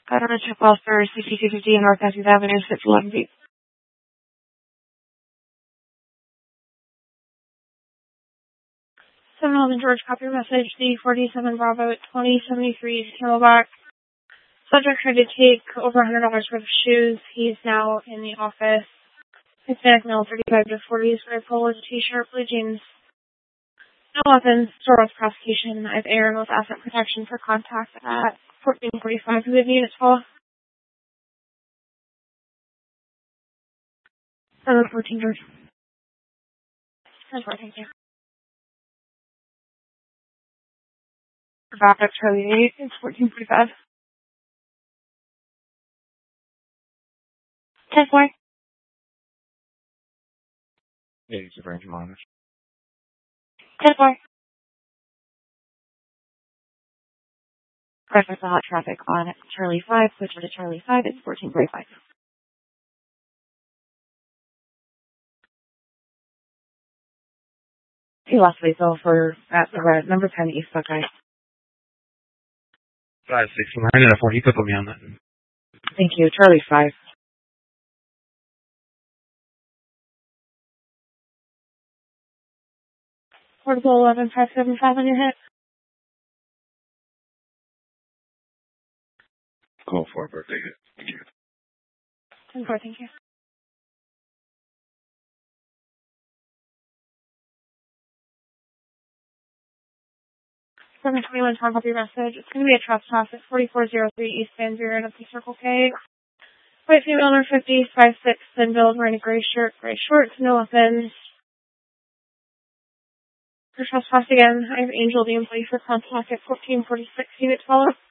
I don't know, check well for 6250 North Matthews Avenue, 611 feet. 711 George, copy your message. D47 Bravo at 2073 Camelback. Subject tried to take over $100 worth of shoes. He's now in the office. Hispanic male, 35 to 40, gray polo, t-shirt, blue jeans. No weapons, store with prosecution. I have air with asset protection for contact at 1445. Who have units call? 714 George. 10-4, thank you. Backup Charlie 8, it's 1445. 10-4. Yeah, it's a range of honors. 10-4. Reference to hot traffic on Charlie 5, switch to Charlie 5, it's 1445. He lost Lethal for at the red, number 10 East Buckeye. 569 and a 4, he could put me on that. Thank you, Charlie 5. Portable 11575 on your hit. Call for a birthday hit. Thank you. 10-4, thank you. Seven 21 time copy message. It's going to be a trespass at 4403 East Van Buren up to Circle K. White female number 50, 5'6", thin build, wearing a gray shirt, gray shorts, no weapons. For trespass again, I have Angel, the employee, for contact at 1446 units follow.